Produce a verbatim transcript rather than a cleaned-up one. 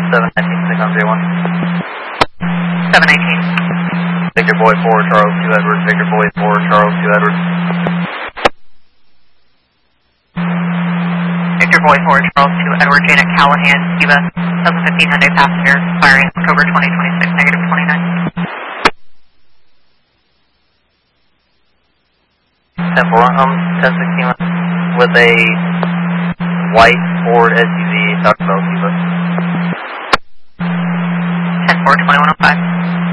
seven nineteen, six on J one. seven nineteen. Victor Boy four, Charles two Edwards, Victor Boy four, Charles two Edwards. Victor Boy four, Charles two Edward, Janet Callahan, Cuba, seven fifteen Hyundai passenger, firing October twenty twenty-six, negative twenty-nine. ten four, um, ten sixteen with a white Ford S U V, Taco Bell, Cuba. ten four, twenty-one oh five.